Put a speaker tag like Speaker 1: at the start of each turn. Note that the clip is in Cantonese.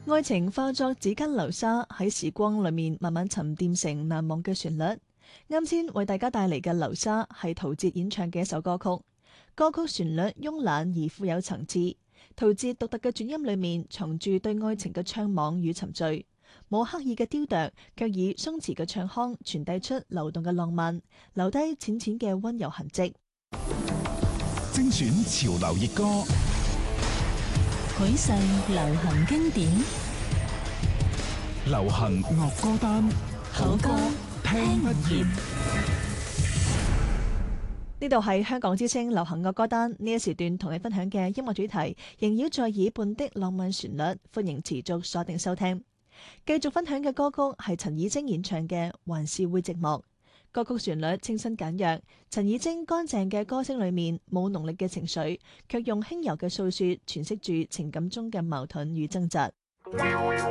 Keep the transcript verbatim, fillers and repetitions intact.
Speaker 1: 愛情化作指間流沙，喺時光裏面慢慢沉澱成難忘嘅旋律。啱先為大家帶嚟嘅《流沙》係陶喆演唱嘅一首歌曲，歌曲旋律慵懶而富有層次。陶喆獨特嘅轉音裏面藏住對愛情嘅悵惘與沉醉，冇刻意嘅雕琢，卻以鬆弛嘅唱腔傳遞出流動嘅浪漫，留低淺淺嘅溫柔痕跡。
Speaker 2: 精選潮流熱歌，
Speaker 3: 許世流行經典，
Speaker 2: 流行樂歌單，
Speaker 3: 好歌聽不厭。
Speaker 1: 呢度係香港之聲流行樂歌單，呢一時段同你分享嘅音樂主題，縈繞在耳畔的浪漫旋律，歡迎持續鎖定收聽。繼續分享嘅歌曲係陳綺貞演唱嘅《還是會寂寞》。歌曲旋律清新簡約，陳綺貞乾淨嘅歌聲裏面冇濃烈嘅情緒，卻用輕柔嘅訴說詮釋住情感中嘅矛盾與掙扎。